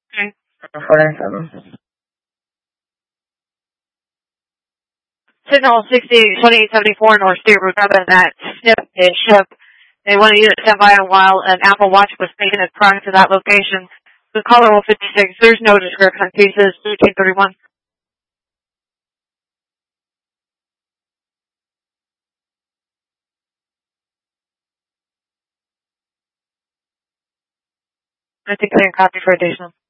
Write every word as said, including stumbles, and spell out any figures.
Okay. four nine seven. Signal sixty twenty-eight seventy-four North State Route seven at S N P is ship. They want to use it stand by while an Apple Watch was taken as prior to that location. The caller will fifty-six. There's no description on pieces. eighteen thirty-one. I think I can copy for additional.